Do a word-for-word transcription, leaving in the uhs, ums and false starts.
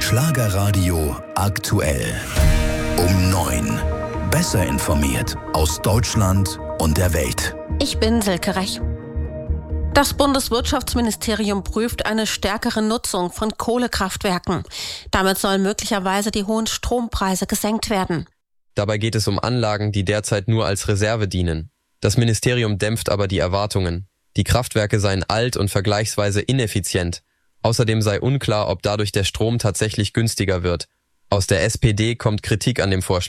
Schlagerradio aktuell. Um neun. Besser informiert aus Deutschland und der Welt. Ich bin Silke Rech. Das Bundeswirtschaftsministerium prüft eine stärkere Nutzung von Kohlekraftwerken. Damit sollen möglicherweise die hohen Strompreise gesenkt werden. Dabei geht es um Anlagen, die derzeit nur als Reserve dienen. Das Ministerium dämpft aber die Erwartungen. Die Kraftwerke seien alt und vergleichsweise ineffizient. Außerdem sei unklar, ob dadurch der Strom tatsächlich günstiger wird. Aus der S P D kommt Kritik an dem Vorschlag.